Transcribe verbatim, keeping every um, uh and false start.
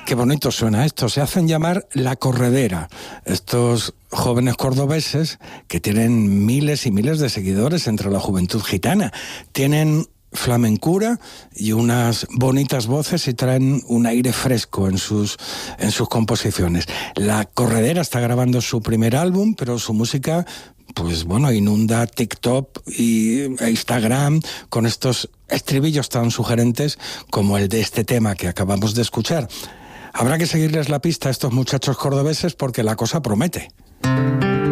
Qué bonito suena esto. Se hacen llamar La Corredera. Estos jóvenes cordobeses que tienen miles y miles de seguidores entre la juventud gitana. Tienen flamencura y unas bonitas voces y traen un aire fresco en sus, en sus composiciones. La Corredera está grabando su primer álbum, pero su música, pues bueno, inunda TikTok y Instagram con estos estribillos tan sugerentes como el de este tema que acabamos de escuchar. Habrá que seguirles la pista a estos muchachos cordobeses porque la cosa promete.